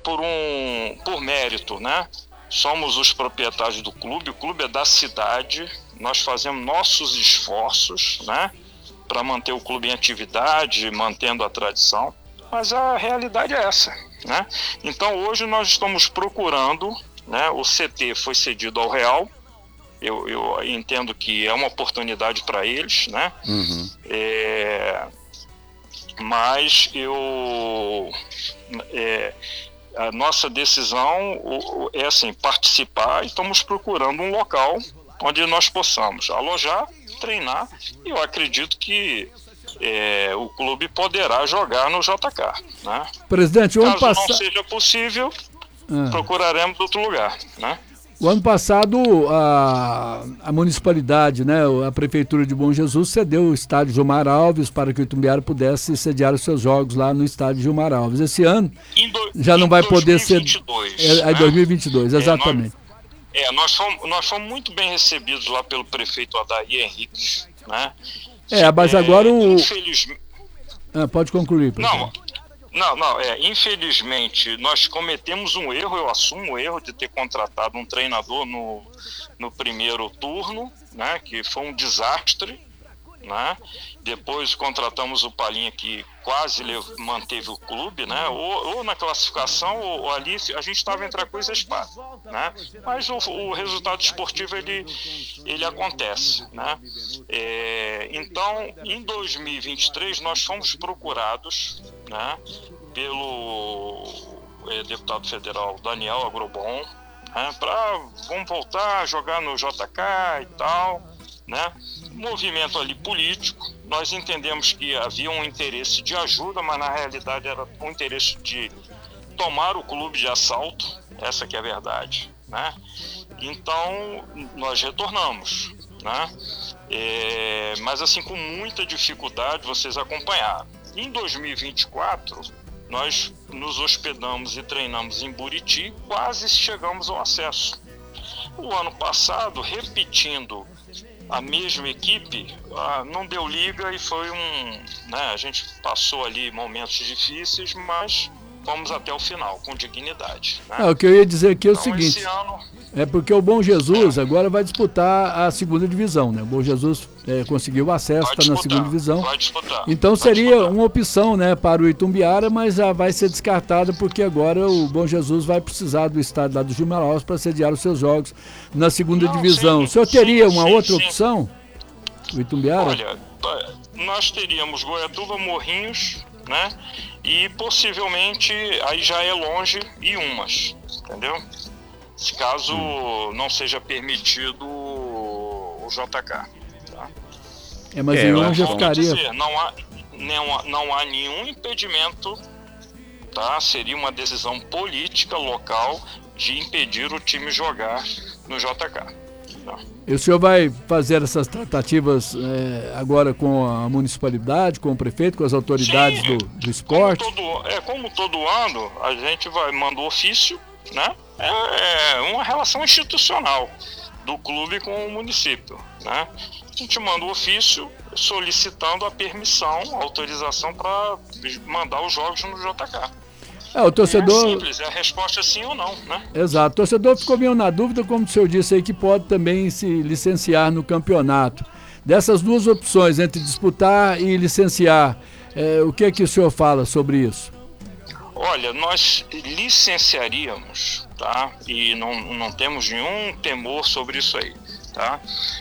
por mérito, né? Somos os proprietários do clube, o clube é da cidade, nós fazemos nossos esforços, né, para manter o clube em atividade, mantendo a tradição, mas a realidade é essa, né? Então hoje nós estamos procurando, né, o CT foi cedido ao Real, eu entendo que é uma oportunidade para eles, né? Uhum. Mas a nossa decisão é assim, participar, e estamos procurando um local onde nós possamos alojar, treinar, e eu acredito que o clube poderá jogar no JK, né? Presidente, caso não seja possível, procuraremos outro lugar, né? O ano passado, a municipalidade, né, a Prefeitura de Bom Jesus cedeu o estádio Gilmar Alves para que o Itumbiara pudesse sediar os seus jogos lá no estádio Gilmar Alves. Esse ano já não vai poder ser... 2022, exatamente. Nós fomos muito bem recebidos lá pelo prefeito Adair Henrique, né? Mas agora infelizmente... pode concluir, presidente. Infelizmente, nós cometemos um erro, eu assumo o erro de ter contratado um treinador no primeiro turno, né, que foi um desastre, né? Depois contratamos o Palhinha, que quase manteve o clube, né? Ou na classificação, ou ali a gente estava entre a coisa e a espada, né? Mas o resultado esportivo ele acontece, né? Então, em 2023 nós fomos procurados, né, pelo deputado federal Daniel Agrobon, né, vamos voltar a jogar no JK e tal, né? Movimento ali político. Nós entendemos que havia um interesse de ajuda, mas na realidade era um interesse de tomar o clube de assalto, essa que é a verdade, né? Então nós retornamos, né? Mas assim, com muita dificuldade, vocês acompanharam. Em 2024 nós nos hospedamos e treinamos em Buriti, quase chegamos ao acesso. O ano passado, repetindo a mesma equipe, não deu liga e foi a gente passou ali momentos difíceis, mas fomos até o final, com dignidade, né? O que eu ia dizer aqui é o seguinte, esse ano... é porque o Bom Jesus agora vai disputar a segunda divisão, né? O Bom Jesus conseguiu acesso, está na segunda divisão. Vai disputar. Então seria uma opção, né, para o Itumbiara, mas já vai ser descartada porque agora o Bom Jesus vai precisar do estádio lá do Gilmar Alves para sediar os seus jogos na segunda divisão. Sim, o senhor teria uma outra opção? O Itumbiara? Olha, nós teríamos Goiatuba, Morrinhos, né? E possivelmente, aí já é longe, Iumas, entendeu? Se caso não seja permitido o JK. Tá? Mas Iumas já ficaria... Dizer, não há nenhum impedimento, tá? Seria uma decisão política local de impedir o time jogar no JK. Tá? E o senhor vai fazer essas tratativas agora com a municipalidade, com o prefeito, com as autoridades do esporte? Como todo ano, a gente manda o ofício, né? É uma relação institucional do clube com o município, né? A gente manda o ofício solicitando a permissão, a autorização para mandar os jogos no JK. O torcedor... É simples, a resposta é sim ou não, né? Exato, o torcedor ficou meio na dúvida, como o senhor disse aí, que pode também se licenciar no campeonato. Dessas duas opções, entre disputar e licenciar, o que é que o senhor fala sobre isso? Olha, nós licenciaríamos, tá? E não temos nenhum temor sobre isso aí, tá?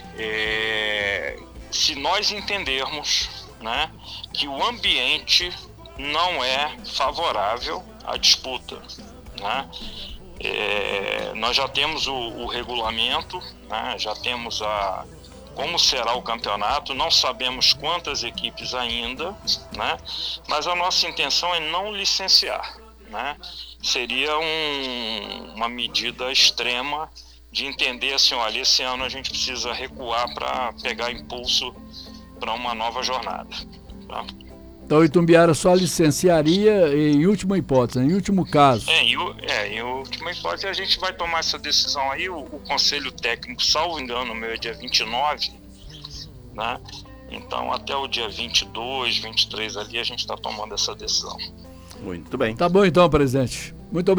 Se nós entendermos, né, que o ambiente não é favorável à disputa, né? Nós já temos o regulamento, né? Já temos como será o campeonato, não sabemos quantas equipes ainda, né? Mas a nossa intenção é não licenciar, né? Seria uma medida extrema de entender assim, olha, esse ano a gente precisa recuar para pegar impulso para uma nova jornada, tá? Então o Itumbiara só licenciaria em última hipótese, em último caso. Em última hipótese a gente vai tomar essa decisão aí, o Conselho Técnico, salvo engano, o meu é dia 29, né? Então até o dia 22, 23 ali a gente está tomando essa decisão. Muito bem. Tá bom então, presidente. Muito obrigado.